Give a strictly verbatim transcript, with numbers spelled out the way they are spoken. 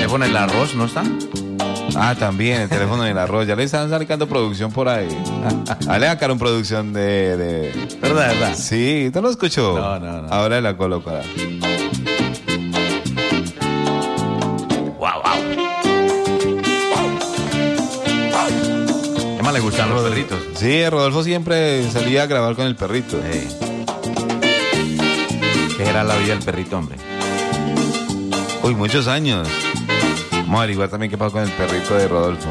teléfono del arroz no está? Ah, también, el teléfono del arroz. Ya le están sacando producción por ahí. Ah, le sacaron producción de, de... ¿Verdad, verdad? Sí, ¿usted lo escuchó? No, no, no. Ahora la coloco. Wow, wow. ¿Qué más le gustan los perritos? Sí, Rodolfo siempre salía a grabar con el perrito. Sí. ¿Qué era la vida del perrito, hombre? Uy, muchos años. Vamos a averiguar también qué pasó con el perrito de Rodolfo.